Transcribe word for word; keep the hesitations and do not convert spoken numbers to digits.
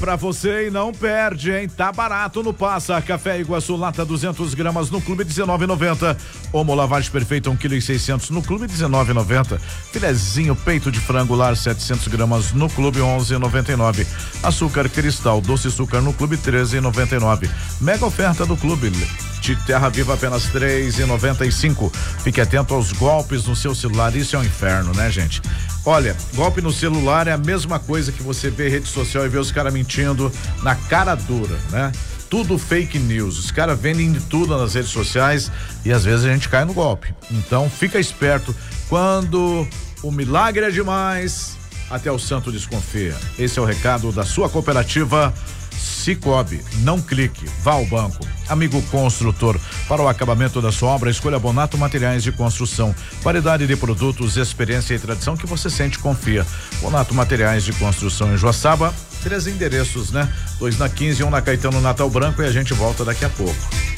pra você e não perde, hein? Tá barato no Passa. Café Iguaçu, lata duzentos gramas no Clube dezenove e noventa. Omo lavagem perfeita um quilo e seiscentos no Clube dezenove e noventa. Filezinho peito de frango lar setecentos gramas no Clube onze e noventa e nove. Açúcar cristal doce açúcar no Clube treze e noventa e nove. Mega oferta do Clube de Terra Viva apenas três e noventa e cinco. Fique atento aos golpes no seu celular, isso é um inferno, né, gente? Olha, golpe no celular é a mesma coisa que você vê rede social e vê os caras mentindo na cara dura, né? Tudo fake news, os caras vendem de tudo nas redes sociais e às vezes a gente cai no golpe. Então fica esperto, quando o milagre é demais, até o santo desconfia. Esse é o recado da sua cooperativa Cicobi. Não clique, vá ao banco. Amigo construtor, para o acabamento da sua obra, escolha Bonato Materiais de Construção. Variedade de produtos, experiência e tradição que você sente e confia. Bonato Materiais de Construção em Joaçaba, três endereços, né? Dois na quinze, um na Caetano Natal Branco, e a gente volta daqui a pouco.